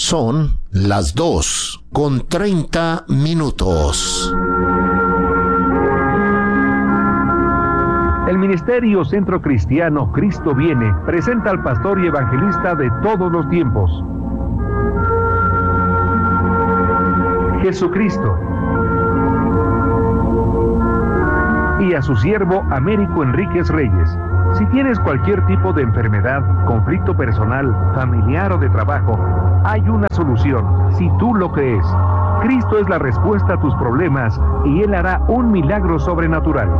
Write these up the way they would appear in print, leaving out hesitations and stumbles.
Son las 2:30. El Ministerio Centro Cristiano Cristo Viene presenta al pastor y evangelista de todos los tiempos, Jesucristo, y a su siervo Américo Enríquez Reyes. Si tienes cualquier tipo de enfermedad, conflicto personal, familiar o de trabajo, hay una solución, si tú lo crees. Cristo es la respuesta a tus problemas y Él hará un milagro sobrenatural.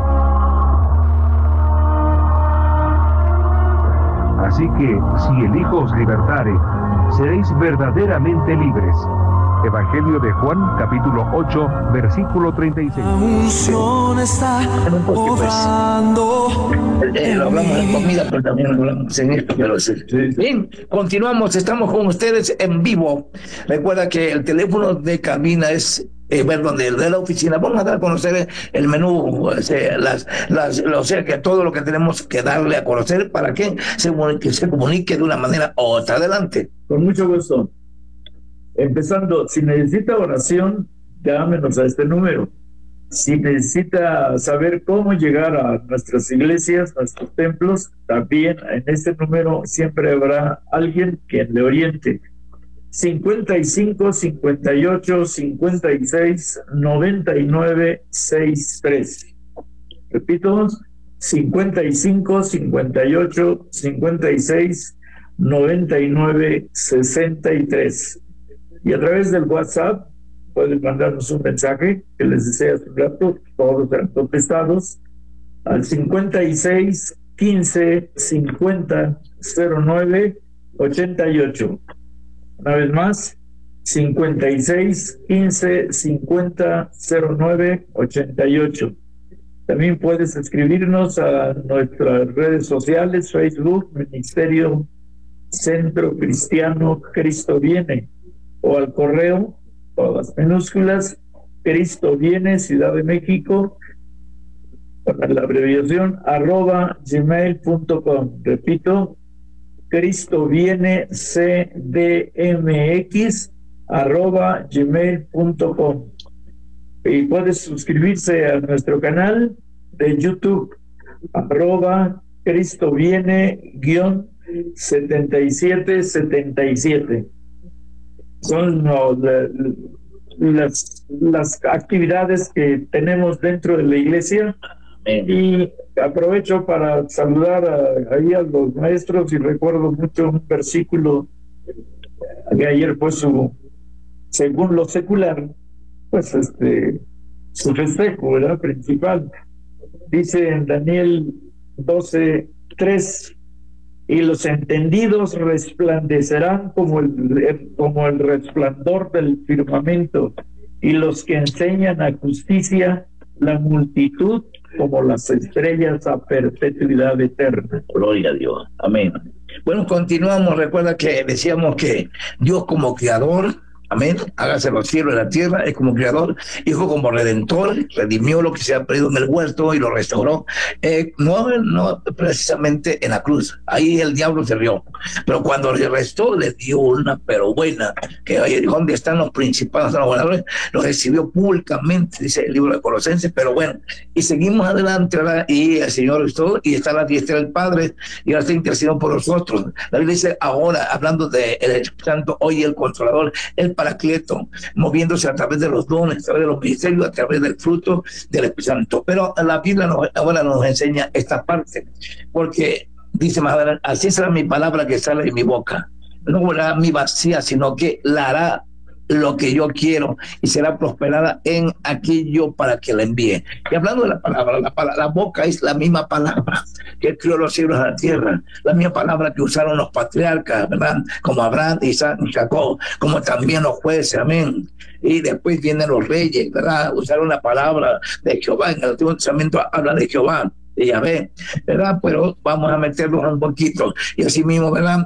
Así que, si el Hijo os libertare, seréis verdaderamente libres. Evangelio de Juan, capítulo 8, versículo 36. La unción está obrando. Lo hablamos en comida, pero también lo hablamos en esto. Pero sí. Bien, continuamos, estamos con ustedes en vivo. Recuerda que el teléfono de cabina es de la oficina. Vamos a dar a conocer el menú, o sea, que todo lo que tenemos que darle a conocer para que se comunique de una manera u otra. Adelante. Con mucho gusto. Empezando, si necesita oración, llámenos a este número. Si necesita saber cómo llegar a nuestras iglesias, nuestros templos, también en este número siempre habrá alguien que le oriente. 55 58 56 99 63. Repito, 55 58 56 99 63. Y a través del WhatsApp pueden mandarnos un mensaje que les desea un rato, todos serán contestados, al 56 15 50 09 88. Una vez más, 56 15 50 09 88. También puedes escribirnos a nuestras redes sociales, Facebook, Ministerio Centro Cristiano Cristo Viene, o al correo, todas minúsculas, Cristo Viene, Ciudad de México, con la abreviación @gmail.com. Repito, Cristo Viene CDMX @gmail.com. Y puedes suscribirse a nuestro canal de YouTube, Cristo Viene _7777. Son las actividades que tenemos dentro de la iglesia. Y aprovecho para saludar ahí a los maestros, y recuerdo mucho un versículo que ayer fue según lo secular, pues su festejo, ¿verdad? Principal. Dice en Daniel 12:3: y los entendidos resplandecerán como el resplandor del firmamento, y los que enseñan a justicia, la multitud, como las estrellas a perpetuidad eterna. Gloria a Dios. Amén. Bueno, continuamos. Recuerda que decíamos que Dios como creador, amén, hágase los cielos y la tierra, es como creador, hijo como redentor, redimió lo que se ha perdido en el huerto y lo restauró, no precisamente en la cruz, ahí el diablo se rió, pero cuando le restó, le dio una pero buena, que ahí donde están los principados, los gobernadores, lo recibió públicamente, dice el libro de Colosenses. Pero bueno, y seguimos adelante, ¿verdad? Y el Señor es todo, y está a la diestra del Padre, y ahora está intercediendo por nosotros. La Biblia dice ahora, hablando del Espíritu Santo, hoy el Consolador, el Paracleto, moviéndose a través de los dones, a través de los ministerios, a través del fruto del Espíritu Santo. Pero la Biblia ahora nos enseña esta parte, porque dice más adelante: así será mi palabra que sale de mi boca, no volverá mi vacía, sino que la hará lo que yo quiero y será prosperada en aquello para que la envíe. Y hablando de la palabra, la boca es la misma palabra que creó los cielos y la tierra, la misma palabra que usaron los patriarcas, ¿verdad? Como Abraham, Isaac y Jacob, como también los jueces, amén. Y después vienen los reyes, ¿verdad? Usaron la palabra de Jehová. En el Antiguo Testamento habla de Jehová, de Yahvé, ¿verdad? Pero vamos a meternos un poquito. Y así mismo, ¿verdad?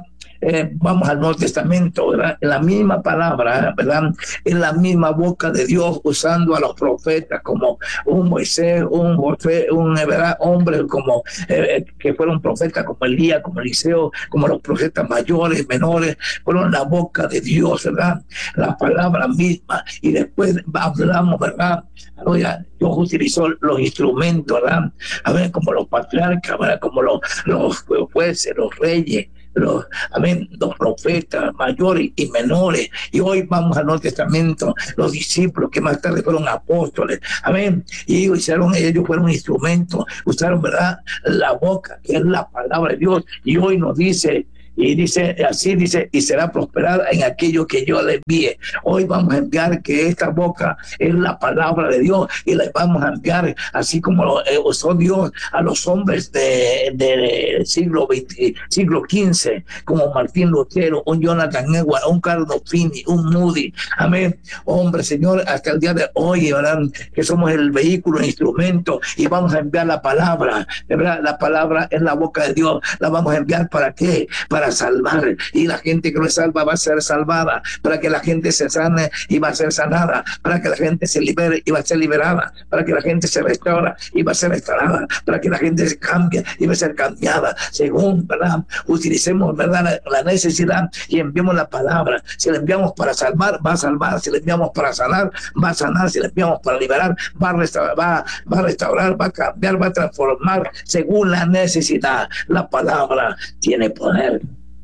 vamos al Nuevo Testamento, ¿verdad? En la misma palabra, ¿verdad? En la misma boca de Dios, usando a los profetas como un Moisés, ¿verdad? Hombre como que fueron profetas como Elías, como Eliseo, como los profetas mayores, menores, fueron la boca de Dios, ¿verdad? La palabra misma. Y después hablamos, ¿verdad? Oiga, Dios utilizó los instrumentos, ¿verdad? A ver, como los patriarcas, ¿verdad? Como los jueces, los reyes, los profetas mayores y menores. Y hoy vamos al Nuevo Testamento, los discípulos que más tarde fueron apóstoles, amén, y ellos fueron instrumentos, usaron, ¿verdad?, la boca, que es la palabra de Dios. Y hoy nos dice, y así dice, y será prosperada en aquello que yo le envíe. Hoy vamos a enviar que esta boca es la palabra de Dios, y la vamos a enviar así como lo usó Dios a los hombres del siglo XV, como Martín Lutero, un Jonathan Edwards, un Carlos Finney, un Moody, amén. Hombre, Señor, hasta el día de hoy, ¿verdad?, que somos el vehículo, el instrumento, y vamos a enviar la palabra, ¿verdad? La palabra es la boca de Dios. La vamos a enviar ¿para qué? Para salvar, y la gente que no es salva va a ser salvada, para que la gente se sane y va a ser sanada, para que la gente se libere y va a ser liberada, para que la gente se restaura y va a ser restaurada, para que la gente se cambie y va a ser cambiada, según, ¿verdad?, utilicemos, ¿verdad?, la necesidad, y enviamos la palabra. Si la enviamos para salvar, va a salvar; si la enviamos para sanar, va a sanar; si la enviamos para liberar, va a restaurar, va a cambiar, va a transformar según la necesidad. La palabra tiene poder.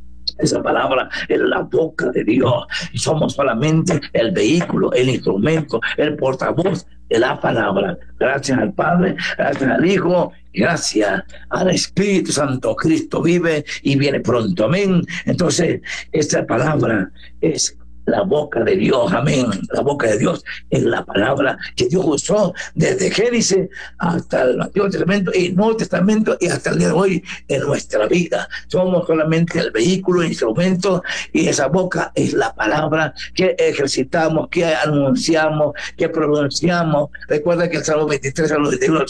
Esa palabra es la boca de Dios, y somos solamente el vehículo, el instrumento, el portavoz de la palabra. Gracias al Padre, gracias al Hijo, gracias al Espíritu Santo. Cristo vive y viene pronto, amén. Entonces, esta palabra es la boca de Dios, amén. La boca de Dios es la palabra que Dios usó desde Génesis hasta el Antiguo Testamento y el Nuevo Testamento, y hasta el día de hoy en nuestra vida. Somos solamente el vehículo, el instrumento, y esa boca es la palabra que ejercitamos, que anunciamos, que pronunciamos. Recuerda que el Salmo 23, Salmo 21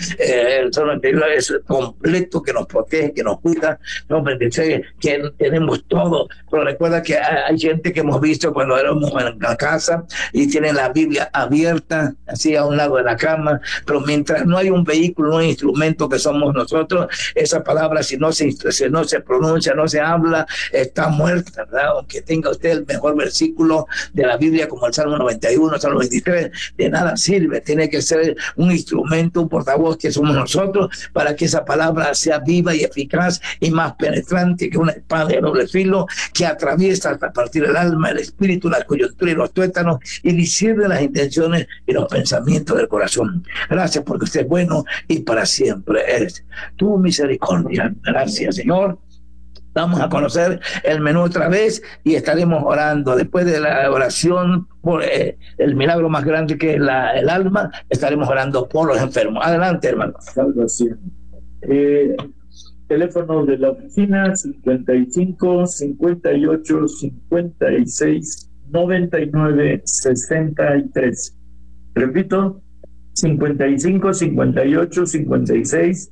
el Salmo 21 es completo, que nos protege, que nos cuida. Salmo 26, que tenemos todo. Pero recuerda que hay gente que hemos visto cuando éramos en la casa y tienen la Biblia abierta así a un lado de la cama, pero mientras no hay un vehículo, un instrumento que somos nosotros, esa palabra, si no se pronuncia, no se habla, está muerta, ¿verdad? Aunque tenga usted el mejor versículo de la Biblia como el Salmo 91, Salmo 23, de nada sirve. Tiene que ser un instrumento, un portavoz que somos nosotros, para que esa palabra sea viva y eficaz y más penetrante que una espada de doble filo, que atraviesa hasta partir el alma, el espíritu, las coyunturas y los tuétanos, y discierne las intenciones y los pensamientos del corazón. Gracias porque usted es bueno y para siempre es tu misericordia. Gracias, Señor. Vamos a conocer el menú otra vez y estaremos orando. Después de la oración por el milagro más grande que es el alma, estaremos orando por los enfermos. Adelante, hermano. Salvación. Teléfono de la oficina 55 58 56 99 63. Repito, 55 58 56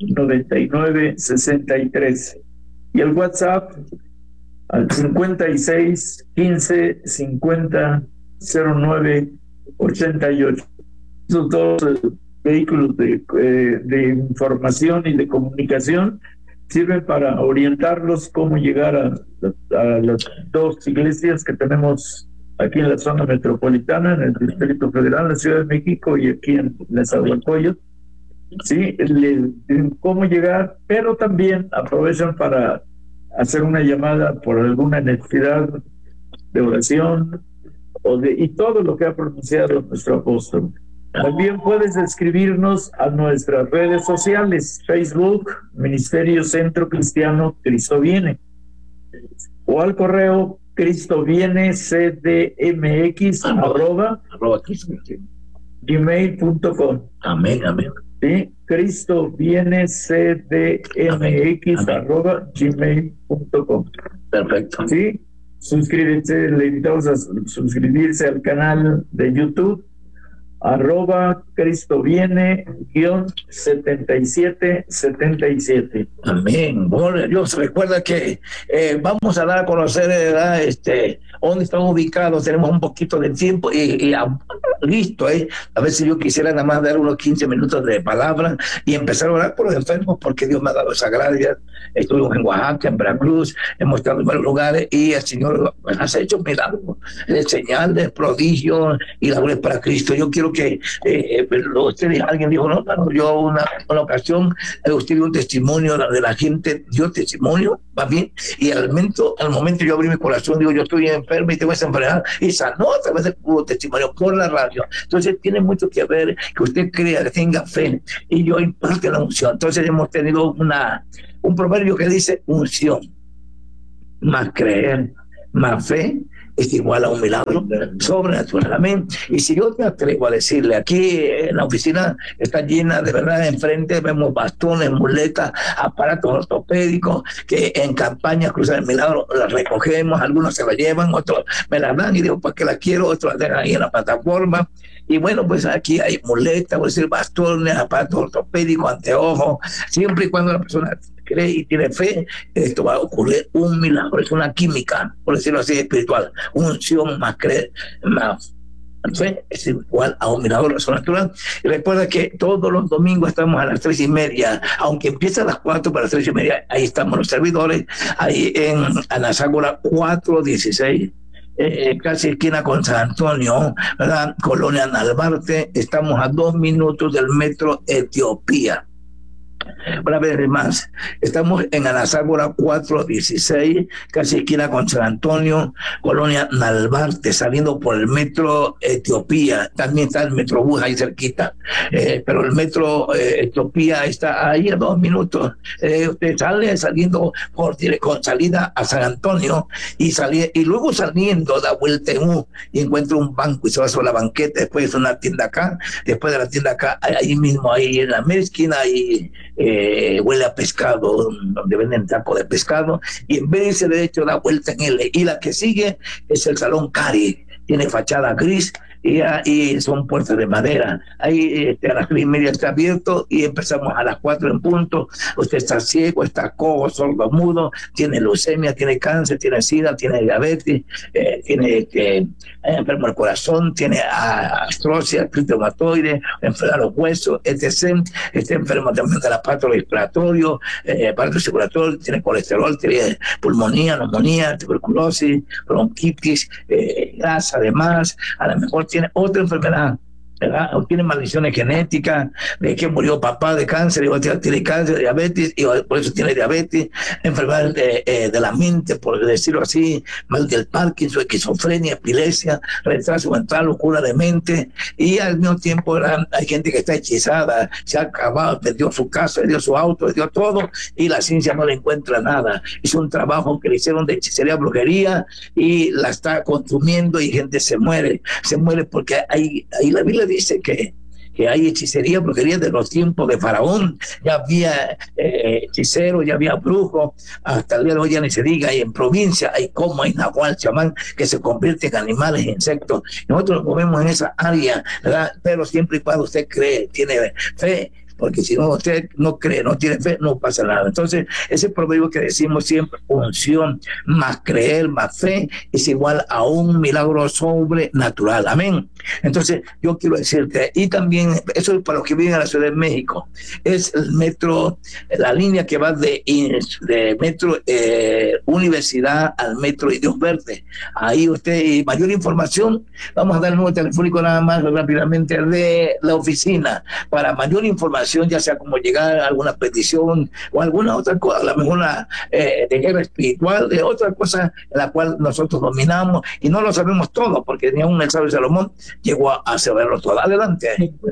99 63. Y el WhatsApp al 56 15 50 09 88. Esos dos vehículos de información y de comunicación sirven para orientarlos cómo llegar a las dos iglesias que tenemos aquí en la zona metropolitana, en el Distrito Federal, en la Ciudad de México y aquí en Nezahualcóyotl. Sí, cómo llegar, pero también aprovechan para hacer una llamada por alguna necesidad de oración y todo lo que ha pronunciado nuestro apóstol. También puedes escribirnos a nuestras redes sociales: Facebook, Ministerio Centro Cristiano Cristo Viene, o al correo cristoviene@gmail.com. Amén, amén. Sí, cristoviene@gmail.com. Perfecto. Sí, suscríbete, le invitamos a suscribirse al canal de YouTube. @cristoviene-7777. Amén. Bueno, Dios, recuerda que vamos a dar a conocer, ¿verdad? Dónde estamos ubicados. Tenemos un poquito de tiempo y listo. A ver si yo quisiera nada más dar unos 15 minutos de palabra y empezar a orar por los enfermos, porque Dios me ha dado esa gracia. Estuvimos en Oaxaca, en Veracruz, hemos estado en varios lugares y el Señor nos ha hecho milagros, señales, prodigios y labores para Cristo. Yo quiero que alguien dijo, no, yo una ocasión usted dio un testimonio de la gente, dio testimonio, va bien, y al momento yo abrí mi corazón, digo, yo estoy enfermo y tengo esa enfermedad, y sanó a través del testimonio por la radio. Entonces tiene mucho que ver que usted crea, que tenga fe, y yo imparte la unción. Entonces hemos tenido un proverbio que dice: unción más creer más fe es igual a un milagro sobrenatural. Amén. Y si yo me atrevo a decirle, aquí en la oficina está llena, de verdad, enfrente vemos bastones, muletas, aparatos ortopédicos que en campañas Cruzar el Milagro las recogemos, algunos se las llevan, otros me las dan y digo, ¿para qué las quiero? Otros las dejan ahí en la plataforma. Y bueno, pues aquí hay muletas, voy a decir, bastones, aparatos ortopédicos, anteojos, siempre y cuando la persona cree y tiene fe, esto va a ocurrir un milagro. Es una química, por decirlo así, espiritual. Unción más creer, más fe es igual a un milagro sobrenatural. Y recuerda que todos los domingos estamos a las 3:30, aunque empieza a las 4 para las 3:30, ahí estamos los servidores, ahí en Anazágora 416. Casi esquina con San Antonio, ¿verdad? Colonia Narvarte. Estamos a 2 minutos del metro Etiopía. Una vez más, estamos en Anazágora 416, casi esquina con San Antonio, Colonia Narvarte, saliendo por el metro Etiopía. También está el Metrobús ahí cerquita, pero el metro Etiopía está ahí a 2 minutos. Usted sale saliendo con salida a San Antonio y luego saliendo da vuelta en U y encuentra un banco y se va sobre la banqueta. Después es una tienda acá, después de la tienda acá, ahí mismo, ahí en la media esquina, ahí huele a pescado, donde venden tacos de pescado, y en vez de irse derecho da vuelta en L, y la que sigue es el Salón Cari, tiene fachada gris y son puertas de madera. Ahí a las 3:30 está abierto y empezamos a las 4 en punto. Usted está ciego, está cojo, sordo, mudo, tiene leucemia, tiene cáncer, tiene sida, tiene diabetes, tiene enfermo del corazón, tiene artrosis, artritis reumatoide, enfermedad de los huesos, etc. Está enfermo también del aparato respiratorio, aparato circulatorio, tiene colesterol, tiene pulmonía, neumonía, tuberculosis, bronquitis, grasa, además, a lo mejor tiene otra enfermedad, ¿verdad? O tiene maldiciones genéticas, de que murió papá de cáncer, y tiene cáncer, diabetes, y por eso tiene diabetes, enfermedades de la mente, por decirlo así, mal del Parkinson, esquizofrenia, epilepsia, retraso mental, locura de mente, y al mismo tiempo, ¿verdad? Hay gente que está hechizada, se ha acabado, perdió su casa, perdió su auto, perdió todo, y la ciencia no le encuentra nada. Es un trabajo que le hicieron de hechicería, brujería, y la está consumiendo, y gente se muere porque ahí la Biblia dice que hay hechicería, brujería de los tiempos de Faraón. Ya había hechiceros, ya había brujos, hasta el día de hoy ya ni se diga. Y en provincia hay nahual, chamán, que se convierte en animales, insectos. Nosotros nos movemos en esa área, ¿verdad? Pero siempre y cuando usted cree, tiene fe, porque si no usted no cree, no tiene fe, no pasa nada. Entonces, ese proverbio que decimos siempre, unción más creer, más fe, es igual a un milagro sobrenatural. Amén. Entonces, yo quiero decirte, y también, eso es para los que viven en la Ciudad de México, es el metro, la línea que va de metro Universidad al metro Indios Verdes. Ahí usted, mayor información, vamos a dar el número telefónico nada más rápidamente de la oficina, para mayor información, ya sea como llegar a alguna petición o alguna otra cosa, a lo mejor de guerra espiritual, de otra cosa en la cual nosotros dominamos y no lo sabemos todo, porque ni aún el sabio Salomón llegó a saberlo todo. Adelante.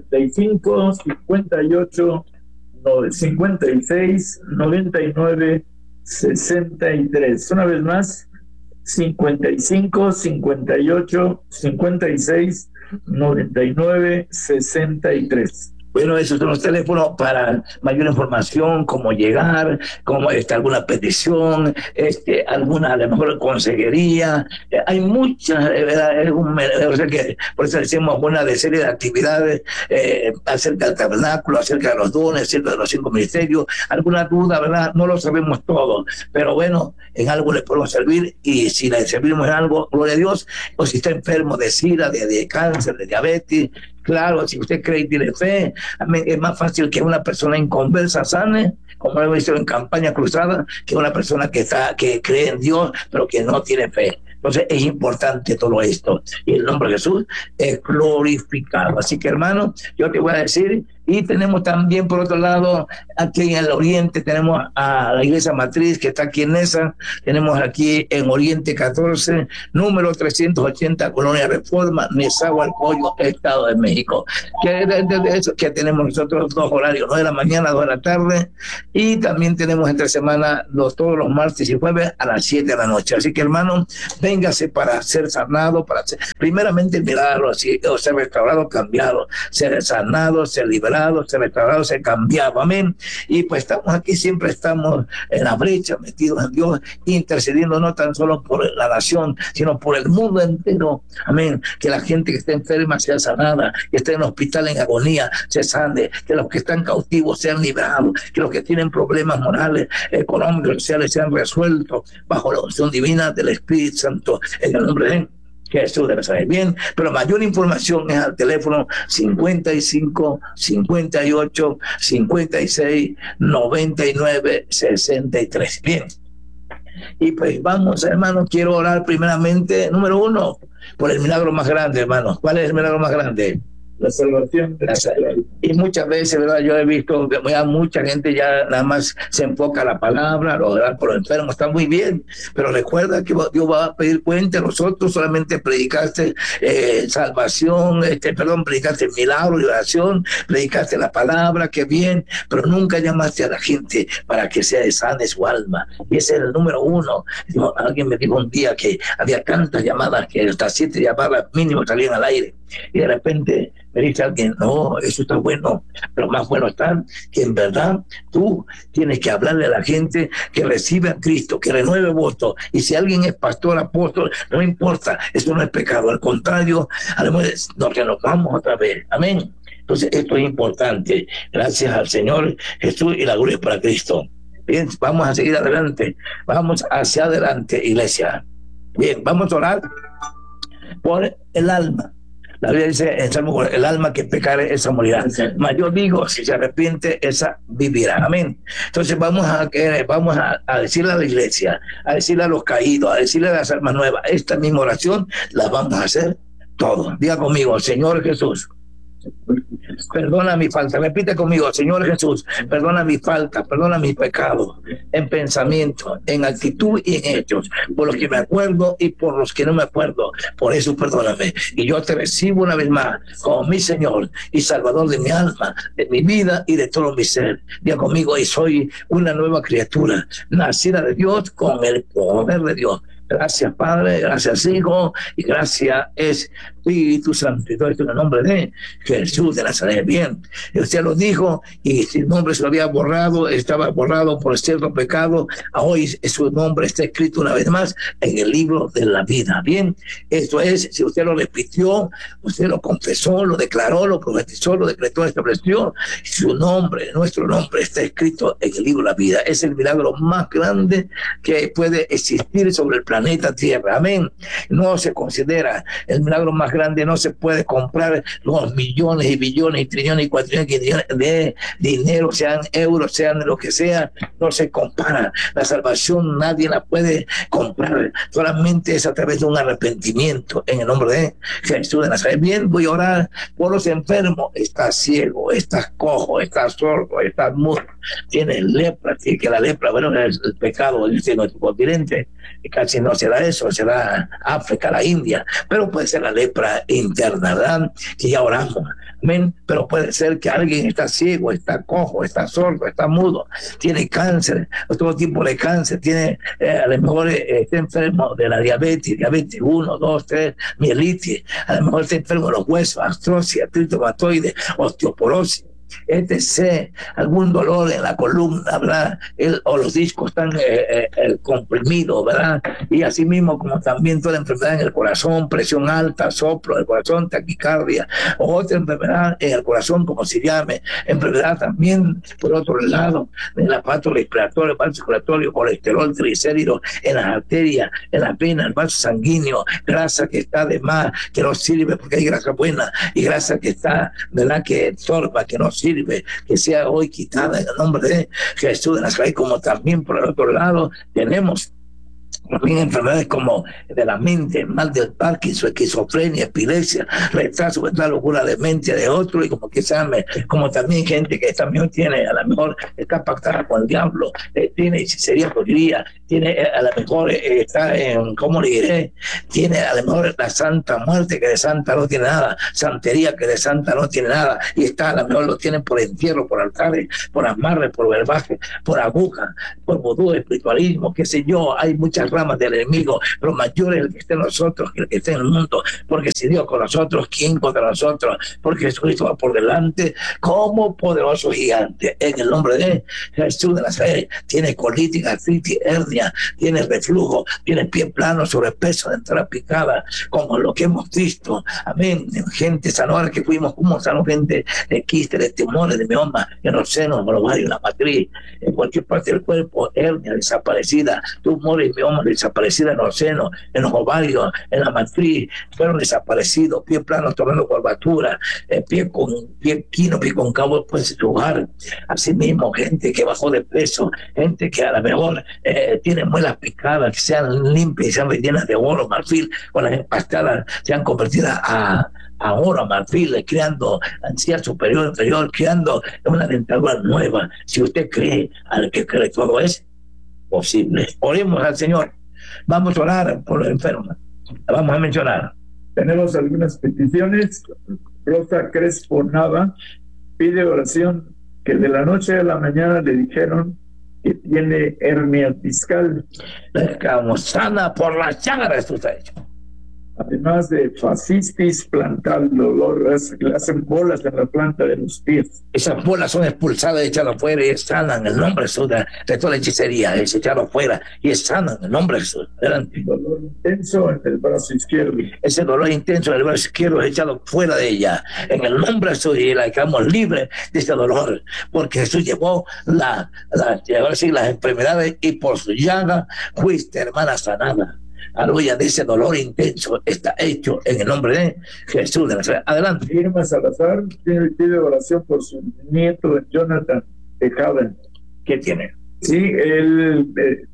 55, 58, 56, 99, 63. Una vez más, 55, 58, 56, 99, 63. Bueno, esos son los teléfonos para mayor información, cómo llegar, cómo alguna petición, alguna a lo mejor consejería. Hay muchas, o sea que por eso decimos una de serie de actividades acerca del tabernáculo, acerca de los dones, acerca de los 5 ministerios. Alguna duda, ¿verdad? No lo sabemos todo, pero bueno, en algo le podemos servir, y si le servimos en algo, gloria a Dios. O si está enfermo de SIDA, de cáncer, de diabetes, claro, si usted cree y tiene fe, es más fácil que una persona inconversa sane, como lo he visto en campaña cruzada, que una persona que cree en Dios, pero que no tiene fe. Entonces es importante todo esto, y el nombre de Jesús es glorificado. Así que, hermano, yo te voy a decir. Y tenemos también, por otro lado, aquí en el oriente, tenemos a la iglesia matriz que está aquí en Nesa. Tenemos aquí en Oriente 14, número 380, Colonia Reforma, Nezahualcóyotl, Estado de México. Que tenemos nosotros 2 horarios, 9 de la mañana, 2 de la tarde. Y también tenemos entre semana todos los martes y jueves a las 7 de la noche. Así que, hermano, véngase para ser sanado, para ser, primeramente, milagro, así, o ser restaurado, cambiado, ser sanado, ser liberado, ser restaurado, ser cambiado, amén. Y pues estamos aquí, siempre estamos en la brecha, metidos en Dios, intercediendo no tan solo por la nación, sino por el mundo entero, amén. Que la gente que está enferma sea sanada, que esté en el hospital en agonía se sane, que los que están cautivos sean liberados, que los que tienen problemas morales, económicos, sociales sean resueltos bajo la unción divina del Espíritu Santo, en el nombre de Jesús de Nazaret. Bien, pero mayor información es al teléfono 55 58 56 99 63. Bien. Y pues vamos, hermano, quiero orar primeramente, número 1, por el milagro más grande, hermano. ¿Cuál es el milagro más grande? La salvación de Israel. Y muchas veces, ¿verdad? Yo he visto que ya mucha gente ya nada más se enfoca a la palabra, orar por los enfermos, está muy bien, pero recuerda que Dios va a pedir cuenta. Nosotros solamente predicaste salvación, predicaste milagro y oración, predicaste la palabra, que bien, pero nunca llamaste a la gente para que se sane su alma. Y ese es el número 1. Alguien me dijo un día que había tantas llamadas que hasta 7 llamadas mínimo salían al aire. Y de repente me dice alguien, no, eso está bueno, pero más bueno está que en verdad tú tienes que hablarle a la gente que recibe a Cristo, que renueve voto. Y si alguien es pastor, apóstol, no importa, eso no es pecado, al contrario, nos renovamos otra vez, amén. Entonces esto es importante. Gracias al Señor Jesús, y la gloria para Cristo. Bien, vamos a seguir adelante, vamos hacia adelante, iglesia. Bien, vamos a orar por el alma. La Biblia dice en Salmo, el alma que pecare, esa morirá. Mas yo digo, si se arrepiente, esa vivirá. Amén. Entonces vamos a decirle a la iglesia, a decirle a los caídos, a decirle a las almas nuevas, esta misma oración la vamos a hacer todos. Diga conmigo, Señor Jesús, perdona mi falta. Repite conmigo, Señor Jesús, perdona mi falta, perdona mis pecados, en pensamiento, en actitud y en hechos, por los que me acuerdo y por los que no me acuerdo. Por eso perdóname, y yo te recibo una vez más como mi Señor y Salvador de mi alma, de mi vida y de todo mi ser. Diga conmigo, y soy una nueva criatura, nacida de Dios con el poder de Dios. Gracias, Padre, gracias, Hijo, y gracias, Espíritu Santo. Y todo esto en el nombre de Jesús de Nazaret. Bien, usted lo dijo, y si el nombre se lo había borrado, estaba borrado por cierto pecado, hoy su nombre está escrito una vez más en el libro de la vida. Bien, esto es, si usted lo repitió, usted lo confesó, lo declaró, lo profetizó, lo decretó, estableció, su nombre, nuestro nombre está escrito en el libro de la vida. Es el milagro más grande que puede existir sobre el planeta Tierra. Amén. No se considera el milagro más grande, no se puede comprar los millones y billones y trillones y cuatrillones de dinero, sean euros, sean lo que sea, no se compara. La salvación nadie la puede comprar, solamente es a través de un arrepentimiento en el nombre de Jesús de Nazaret. Bien, voy a orar por los enfermos. Estás ciego, estás cojo, estás sordo, estás mudo, tienes lepra, que la lepra, bueno, es el pecado de nuestro continente, y casi no será eso, será África, la India, pero puede ser la lepra interna, ¿verdad? Que ya oramos, amén. Pero puede ser que alguien está ciego, está cojo, está sordo, está mudo, tiene cáncer, todo tipo de cáncer, tiene a lo mejor está enfermo de la diabetes 1, 2, 3, mielitis, a lo mejor está enfermo de los huesos, artrosis, artritis reumatoide, osteoporosis. etc., algún dolor en la columna, ¿verdad? O los discos están comprimidos, ¿verdad? Y así mismo como también toda enfermedad en el corazón, presión alta, soplo del corazón, taquicardia, o otra enfermedad en el corazón, como se llame, enfermedad también, por otro lado, en el aparato respiratorio, el vaso circulatorio, colesterol, triglicéridos, en las arterias, en la vena, el vaso sanguíneo, grasa que está de más, que no sirve porque hay grasa buena, y grasa que está, ¿verdad?, que estorba, que no sirve, que sea hoy quitada en el nombre de Jesús de Nazaret. Como también por el otro lado tenemos también enfermedades como de la mente, mal del Parkinson, esquizofrenia, epilepsia, retraso, la locura de mente de otro, y como que se llame, como también gente que también tiene, a lo mejor está pactada con el diablo, tiene hechicería, podría, tiene a lo mejor está en, ¿cómo le diré? Tiene a lo mejor la santa muerte, que de santa no tiene nada, santería, que de santa no tiene nada, y está a lo mejor lo tienen por entierro, por altares, por amarre, por verbaje, por aguja, por vudú, espiritualismo, qué sé yo. Hay muchas ramas del enemigo, pero mayor es el que esté en nosotros que el que esté en el mundo, porque si Dios con nosotros, ¿quién contra nosotros? Porque Jesucristo va por delante como poderoso gigante, en el nombre de Jesús de Nazaret. Tiene colitis, artritis, hernia, tiene reflujo, tiene pie plano, sobrepeso, de entrada picada, como lo que hemos visto, amén, gente sanadora que fuimos, como sanó gente de quistes, de tumores, de mioma, en los senos, en los ovarios, en la matriz, en cualquier parte del cuerpo, hernia desaparecida, tumores, miomas desaparecida en los senos, en los ovarios, en la matriz, fueron desaparecidos, pie plano tomando curvatura, pie quino, pie concavo puede sujar. Asimismo, gente que bajó de peso, gente que a lo mejor tiene muelas picadas, que sean limpias y sean rellenas de oro, marfil, con las empastadas sean convertidas a oro, marfil, creando ansiedad superior, inferior, creando una dentadura nueva. Si usted cree, al que cree todo es posible. Oremos al Señor. Vamos a orar por los enfermos. Vamos a mencionar. Tenemos algunas peticiones. Rosa Crespo Nava pide oración, que de la noche a la mañana le dijeron que tiene hernia discal. La dejamos sana por la llaga de Jesús ha hecho. Además de fascitis plantar, dolor, le hacen bolas en la planta de los pies. Esas bolas son expulsadas y echadas afuera y es sana en el nombre de Jesús. De toda la hechicería es echado afuera y es sana en el nombre de Jesús. Adelante. Dolor intenso en el brazo izquierdo. Ese dolor intenso en el brazo izquierdo es echado fuera de ella en el nombre de Jesús, y la dejamos libre de ese dolor, porque Jesús llevó las enfermedades y por su llaga fuiste, hermana, sanada. Aleluya, de ese dolor intenso está hecho en el nombre de Jesús de Nazaret. Adelante. Irma Salazar pide oración por su nieto Jonathan Tejada. ¿Qué tiene? Sí, él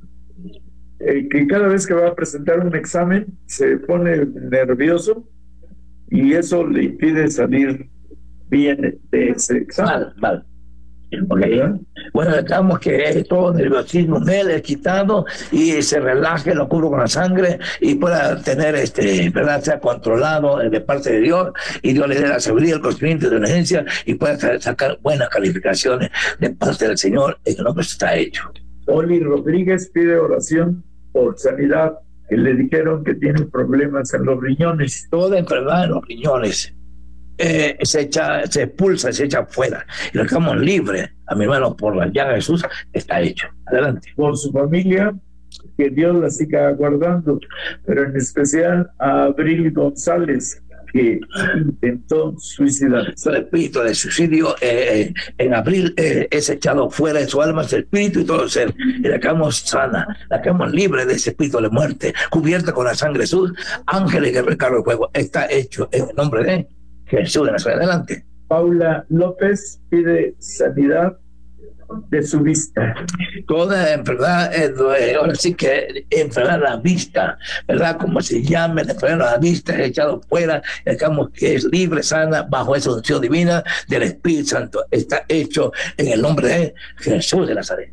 que cada vez que va a presentar un examen se pone nervioso y eso le impide salir bien de ese examen. Mal. Okay. Bueno, dejamos que todo nerviosismo de él es quitado y se relaje, lo cubro con la sangre y pueda tener, ¿verdad?, sea controlado de parte de Dios, y Dios le dé la sabiduría, el conocimiento de inteligencia y pueda sacar buenas calificaciones de parte del Señor. En el nombre está hecho. Oli Rodríguez pide oración por sanidad, que le dijeron que tiene problemas en los riñones. Toda enfermedad en los riñones se expulsa, se echa afuera y lo dejamos libre, a mi hermano, por la llaga de Jesús está hecho. Adelante. Por su familia, que Dios la siga guardando, pero en especial a Abril González, que intentó suicidarse. El espíritu de suicidio en abril es echado fuera de su alma, su espíritu y todo el ser, y la quedamos sana, la quedamos libre de ese espíritu de muerte, cubierta con la sangre de Jesús. Ángeles que recargo de fuego está hecho en el nombre de Jesús de Nazaret. Adelante. Paula López pide sanidad de su vista. Toda enfermedad, ahora sí que enfermedad de la vista, ¿verdad? Como se llame, la enfermedad de la vista es echado fuera, digamos que es libre, sana, bajo esa unción divina del Espíritu Santo. Está hecho en el nombre de Jesús de Nazaret.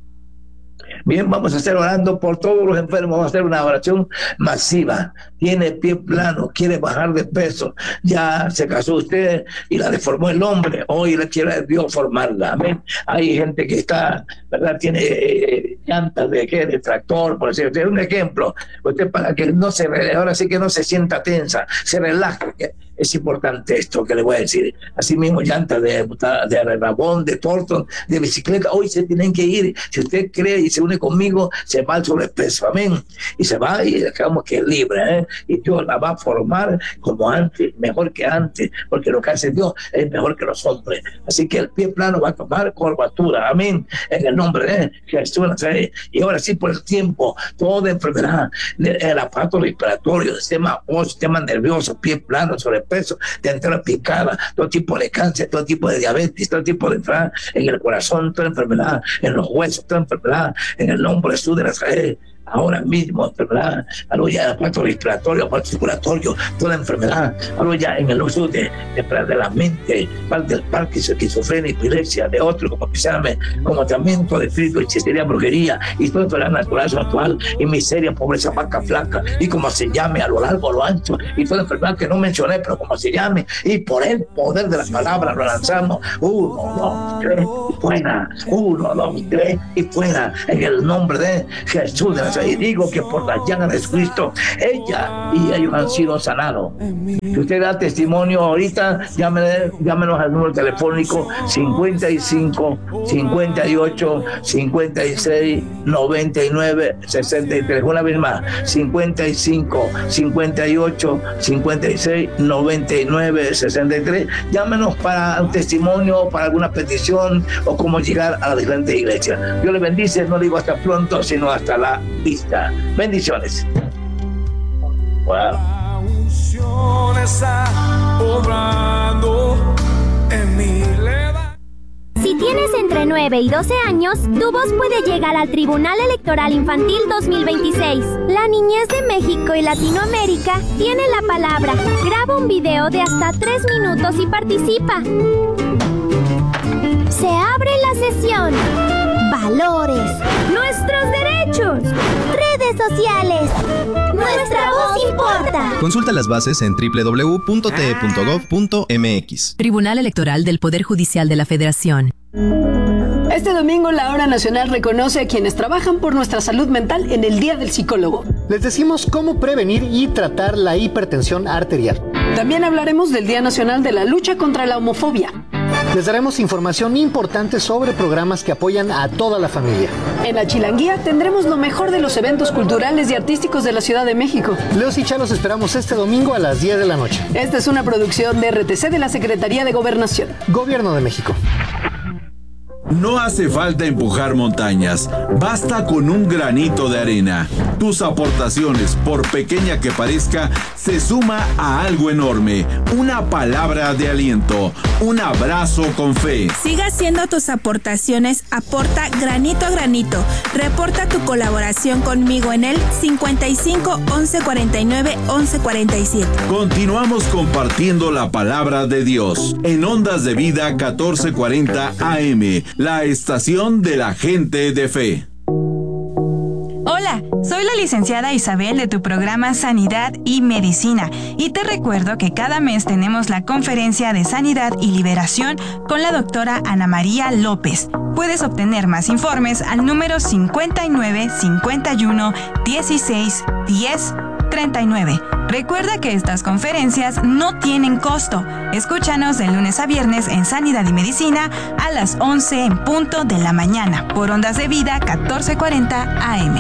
Bien, vamos a estar orando por todos los enfermos. Vamos a hacer una oración masiva. Tiene pie plano, quiere bajar de peso, ya se casó usted y la deformó el hombre, hoy le quiere Dios formarla. Amén. Hay gente que está, ¿verdad?, tiene llantas de tractor, por decir usted un ejemplo. Usted, para que no se, ahora sí que no se sienta tensa, se relaje Es importante esto que le voy a decir. Así mismo, llantas de Rabón, de Thornton, de bicicleta, hoy se tienen que ir. Si usted cree y se une conmigo, se va al sobrepeso, amén. Y se va y dejamos que es libre, y Dios la va a formar como antes, mejor que antes, porque lo que hace Dios es mejor que los hombres. Así que el pie plano va a tomar curvatura, amén, en el nombre de Jesús. Y ahora sí, por el tiempo, toda enfermedad, el aparato respiratorio, sistema nervioso, pie plano, sobrepeso, de entrada picada, todo tipo de cáncer, todo tipo de diabetes, todo tipo de enfermedad en el corazón, toda enfermedad en los huesos, toda enfermedad en el nombre de Jesús de Nazaret. Ahora mismo, enfermedad, aleluya, aparato respiratorio, aparato circulatorio, toda enfermedad, aleluya, en el uso de la mente, del Parkinson, esquizofrenia, epilepsia, de otro, como que se llame, como tratamiento de espíritu, hechicería, brujería, y toda enfermedad natural, actual, y miseria, pobreza, vaca flaca, y como se llame, a lo largo, a lo ancho, y toda enfermedad que no mencioné, pero como se llame, y por el poder de las palabras lo lanzamos, 1, 2, 3, y fuera, 1, 2, 3, y fuera, en el nombre de Jesús de Nazaret. Y digo que por la llaga de Cristo, ella y ellos han sido sanados. Si usted da testimonio ahorita, llámenos al número telefónico 55 58 56 99 63. Una vez más, 55 58 56 99 63. Llámenos para un testimonio, para alguna petición o cómo llegar a la diferente iglesia. Dios le bendice, no digo hasta pronto, sino hasta la vista. Bendiciones. Wow. La unción está obrando en mi leva. Si tienes entre 9 y 12 años, tu voz puede llegar al Tribunal Electoral Infantil 2026. La niñez de México y Latinoamérica tiene la palabra. Graba un video de hasta 3 minutos y participa. Se abre la sesión. Valores. Nuestros derechos. Redes sociales. Nuestra voz importa. Consulta las bases en www.te.gov.mx. Tribunal Electoral del Poder Judicial de la Federación. Este domingo la Hora Nacional reconoce a quienes trabajan por nuestra salud mental en el Día del Psicólogo. Les decimos cómo prevenir y tratar la hipertensión arterial. También hablaremos del Día Nacional de la Lucha contra la Homofobia. Les daremos información importante sobre programas que apoyan a toda la familia. En la Chilanguía tendremos lo mejor de los eventos culturales y artísticos de la Ciudad de México. Leos y Cha los esperamos este domingo a las 10 de la noche. Esta es una producción de RTC de la Secretaría de Gobernación. Gobierno de México. No hace falta empujar montañas, basta con un granito de arena. Tus aportaciones, por pequeña que parezca, se suma a algo enorme. Una palabra de aliento, un abrazo con fe. Siga haciendo tus aportaciones, aporta granito a granito. Reporta tu colaboración conmigo en el 55 11 49 11 47. Continuamos compartiendo la palabra de Dios en Ondas de Vida 1440 AM. La estación de la gente de fe. Hola, soy la licenciada Isabel de tu programa Sanidad y Medicina y te recuerdo que cada mes tenemos la conferencia de Sanidad y Liberación con la doctora Ana María López. Puedes obtener más informes al número 59 51 16 10 39. Recuerda que estas conferencias no tienen costo. Escúchanos de lunes a viernes en Sanidad y Medicina a las 11 en punto de la mañana por Ondas de Vida 1440 AM.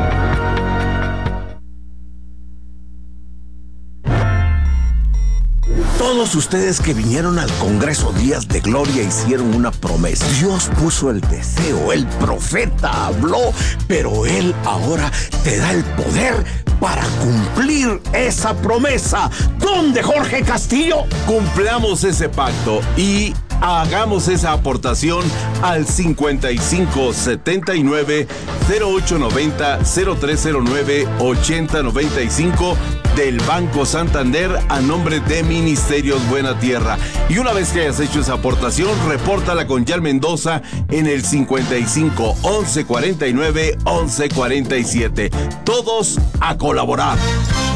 Todos ustedes que vinieron al Congreso Días de Gloria hicieron una promesa. Dios puso el deseo, el profeta habló, pero Él ahora te da el poder para cumplir esa promesa. ¿Dónde, Jorge Castillo? Cumplamos ese pacto y hagamos esa aportación al 55 79 0890 0309 8095 del Banco Santander a nombre de Ministerios Buena Tierra. Y una vez que hayas hecho esa aportación, repórtala con Yal Mendoza en el 55 11 49 11 47. Todos a colaborar.